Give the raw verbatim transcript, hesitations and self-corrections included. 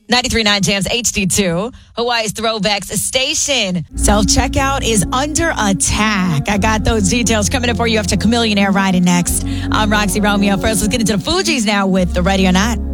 ninety-three point nine Jams H D two, Hawaii's Throwbacks Station. Self-checkout is under attack. I got those details coming up for you after Chameleon Air riding next. I'm Roxy Romeo. First, let's get into the Fugees now with the Ready or Not.